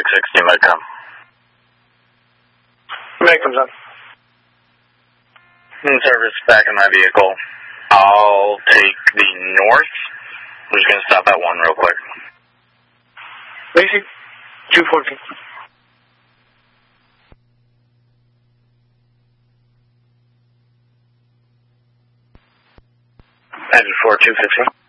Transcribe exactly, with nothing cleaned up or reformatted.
six sixty might come. May comes up. Service back in my vehicle. I'll take the north. I'm just going to stop at one real quick. Macy, two fourteen. Engine four, two fifteen.